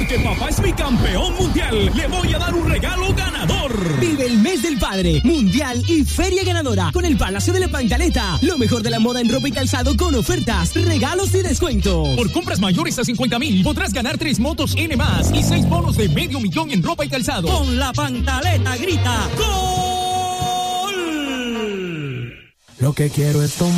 porque papá es mi campeón mundial, le voy a dar un regalo ganador. Vive el mes del padre, mundial y feria ganadora con el Palacio de la Pantaleta. Lo mejor de la moda en ropa y calzado con ofertas, regalos y descuentos. Por compras mayores a 50,000 podrás ganar 3 motos N+, y 6 bonos de $500,000 en ropa y calzado. Con la Pantaleta grita ¡Gol! Lo que quiero es tomar